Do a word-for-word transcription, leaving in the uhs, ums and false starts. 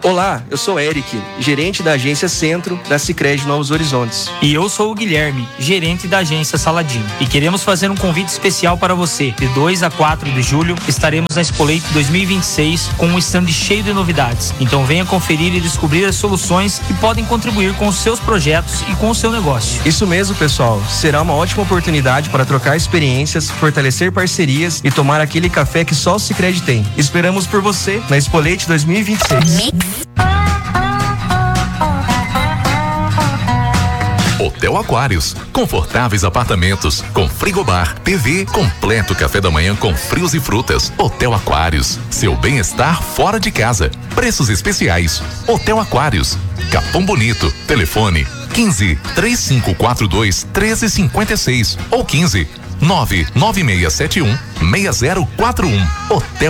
Olá, eu sou Eric, gerente da agência Centro da Sicredi Novos Horizontes. E eu sou o Guilherme, gerente da agência Saladino. E queremos fazer um convite especial para você. De dois a quatro de julho, estaremos na Expoleito dois mil e vinte e seis com um stand cheio de novidades. Então venha conferir e descobrir as soluções que podem contribuir com os seus projetos e com o seu negócio. Isso mesmo, pessoal. Será uma ótima oportunidade para trocar experiências, fortalecer parcerias e tomar aquele café que só o Sicredi tem. Esperamos por você na Expoleito dois mil e vinte e seis. Hotel Aquários, confortáveis apartamentos, com frigobar, T V, completo café da manhã com frios e frutas. Hotel Aquários, seu bem-estar fora de casa. Preços especiais. Hotel Aquários, Capão Bonito. Telefone quinze, três cinco quatro dois, treze cinquenta e seis ou quinze, nove nove seis sete um, seis zero quatro um. Hotel